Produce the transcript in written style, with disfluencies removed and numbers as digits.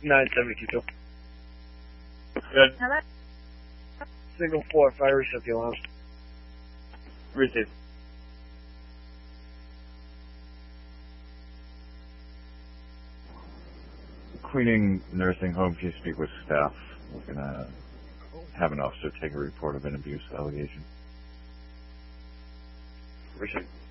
972. Good. Hello? Signal 4, fire reset the alarms. Receive. Queening Nursing Home, can you speak with staff? We're going to have an officer take a report of an abuse allegation. Receive.